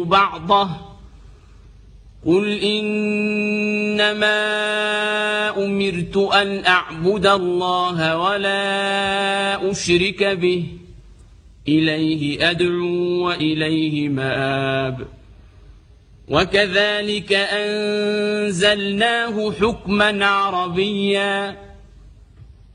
بعضه قل إنما أمرت أن أعبد الله ولا أشرك به إليه أدعو وإليه مآب وكذلك أنزلناه حكما عربيا